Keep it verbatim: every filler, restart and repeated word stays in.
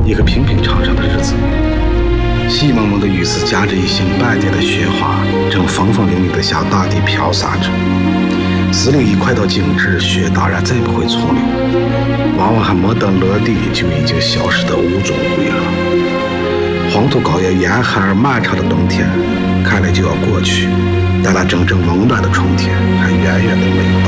一个平平常常的日子。细蒙蒙的雨丝夹着一星半截的雪花，正风风凛凛地向大地飘洒着。四零一快到静止，雪当然再不会从流，往往还没等落地，就已经消失得无踪无影了。黄土高原严寒而漫长的冬天，看来就要过去，但那真正温暖的春天还远远的没有到。